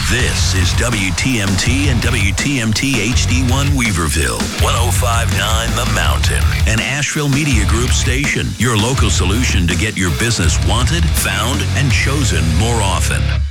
This is WTMT and WTMT HD1 Weaverville, 105.9 The Mountain, an Asheville Media Group station, your local solution to get your business wanted, found, and chosen more often.